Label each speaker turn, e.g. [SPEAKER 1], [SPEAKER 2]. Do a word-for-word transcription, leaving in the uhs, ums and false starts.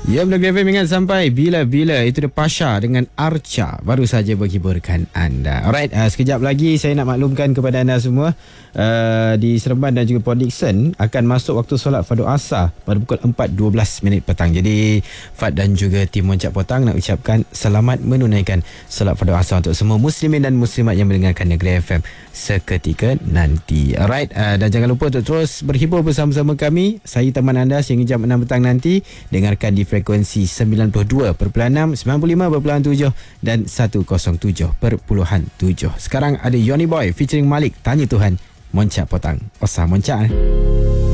[SPEAKER 1] Ya, Block F M ingat sampai bila-bila. Itu dia Pasha dengan Archa baru saja menghiburkan anda. Alright, uh, sekejap lagi saya nak maklumkan kepada anda semua, uh, di Seremban dan juga Port Dickson akan masuk waktu solat fardu asar pada pukul empat dua belas minit petang. Jadi Fad dan juga tim Moncak Potang nak ucapkan selamat menunaikan solat fardu asar untuk semua muslimin dan muslimat yang mendengarkan Negeri F M seketika nanti. Alright, uh, dan jangan lupa untuk terus berhibur bersama-sama kami. Saya teman anda sehingga jam enam petang nanti. Dengarkan di frekuensi sembilan puluh dua perpuluhan enam, sembilan puluh lima perpuluhan tujuh dan seratus tujuh perpuluhan tujuh. Sekarang ada Yoni Boy featuring Malik, Tanya Tuhan, Moncak Potang. Osah Moncak.